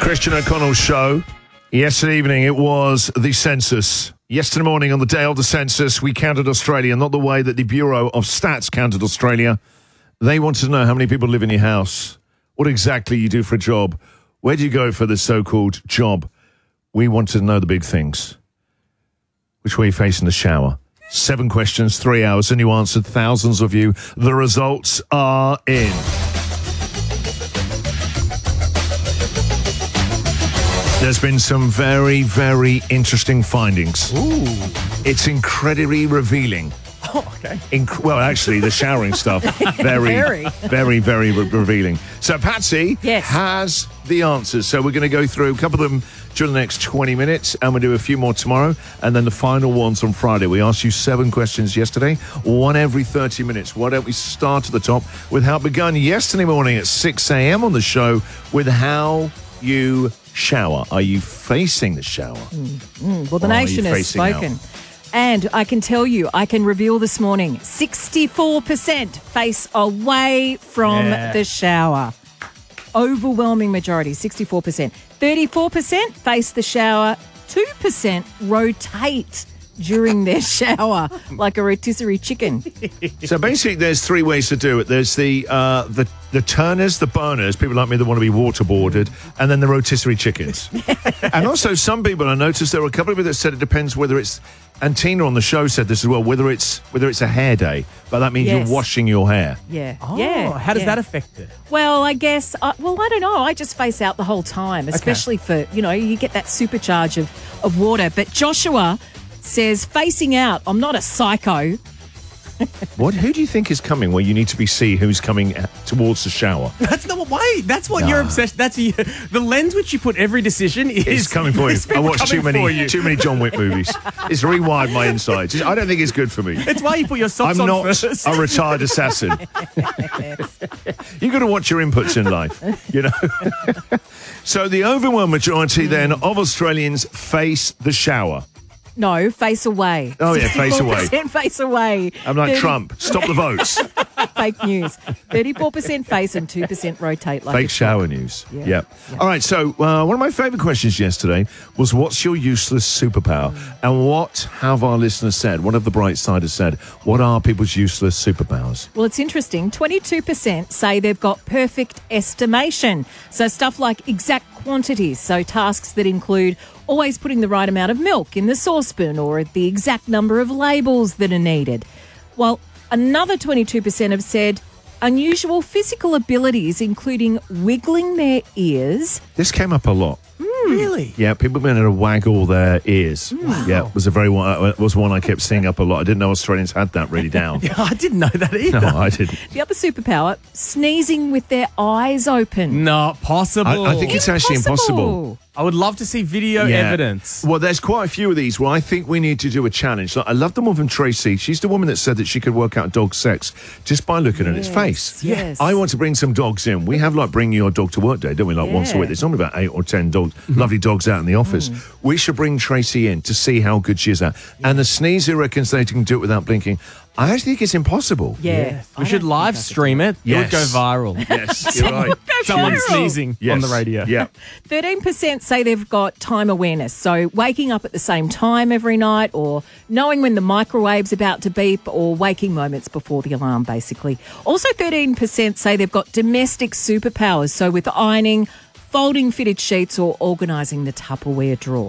Christian O'Connell Show. Yesterday evening, it was the census. Yesterday morning, on the day of the census, we counted Australia, not the way that the Bureau of Stats counted Australia. They wanted to know how many people live in your house, what exactly you do for a job, where do you go for the so-called job. We wanted to know the big things. Which way are you facing the shower? 7 questions, 3 hours, and you answered, thousands of you. The results are in. There's been some very, very interesting findings. Ooh. It's incredibly revealing. Oh, okay. Well, actually, the showering stuff, very, very revealing. So Patsy has the answers. So we're going to go through a couple of them during the next 20 minutes, and we'll do a few more tomorrow, and then the final ones on Friday. We asked you 7 questions yesterday, one every 30 minutes. Why don't we start at the top with how it began yesterday morning at 6 a.m. on the show with how you shower. Are you facing the shower? Well, the nation has spoken. And I can tell you, I can reveal this morning, 64% face away from the shower. Overwhelming majority, 64%. 34% face the shower. 2% rotate during their shower like a rotisserie chicken. So basically, there's 3 ways to do it. There's the turners, the burners, people like me that want to be waterboarded, and then the rotisserie chickens. And also, some people, I noticed there were a couple of people that said it depends whether it's, and Tina on the show said this as well, whether it's a hair day, but that means you're washing your hair. Yeah. Oh, how does that affect it? Well, I guess, I don't know. I just face out the whole time, especially for, you get that supercharge of water. But Joshua says, facing out, I'm not a psycho. Who do you think is coming where you need to see who's coming towards the shower? That's not wait. That's what your obsession. That's the lens which you put every decision is coming for you. I watch too many John Wick movies. It's rewired my insides. I don't think it's good for me. It's why you put your socks on first. I'm not a retired assassin. You've got to watch your inputs in life, So the overwhelming majority then of Australians face the shower. No, face away. Oh, yeah, face away. 34% face away. I'm like Trump. Stop the votes. Fake news. 34% face and 2% rotate. Like fake shower news. Yeah. Yep. All right, so one of my favourite questions yesterday was, what's your useless superpower? And what have our listeners said? What have the Brightsiders said? What are people's useless superpowers? Well, it's interesting. 22% say they've got perfect estimation. So stuff like exact quantities. So tasks that include always putting the right amount of milk in the saucepan or the exact number of labels that are needed. While another 22% have said unusual physical abilities, including wiggling their ears. This came up a lot. Really? Yeah, people being able to waggle their ears. Wow. Yeah, was one I kept seeing up a lot. I didn't know Australians had that really down. Yeah, I didn't know that either. No, I didn't. The other superpower, sneezing with their eyes open. Not possible. I think it's actually impossible. I would love to see video evidence. Well, there's quite a few of these where I think we need to do a challenge. Like, I love the one from Tracy. She's the woman that said that she could work out dog sex just by looking at its face. Yes. I want to bring some dogs in. We have bring your dog to work day, don't we? Once a week. There's only about 8 or 10 dogs, lovely dogs out in the office. We should bring Tracy in to see how good she is at. And the sneezer reckons they can do it without blinking. I actually think it's impossible. Yeah. We should live stream it. Yes. It would go viral. Yes, you're right. Someone sneezing on the radio. Yeah. 13% say they've got time awareness, so waking up at the same time every night or knowing when the microwave's about to beep or waking moments before the alarm, basically. Also 13% say they've got domestic superpowers, so with ironing, folding fitted sheets or organising the Tupperware drawer.